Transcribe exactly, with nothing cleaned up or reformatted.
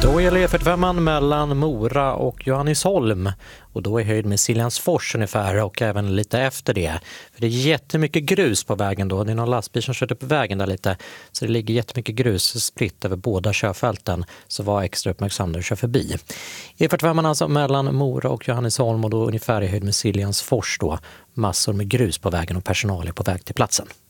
Då gäller E fyrtiofem mellan Mora och Johannesholm och då är höjd med Siljansfors ungefär och även lite efter det. För det är jättemycket grus på vägen då. Det är någon lastbil som kört upp vägen där lite. Så det ligger jättemycket grus spritt över båda körfälten. Så var extra uppmärksam när du kör förbi. E fyrtiofem alltså mellan Mora och Johannesholm och då ungefär i höjd med Siljansfors då. Massor med grus på vägen och personal är på väg till platsen.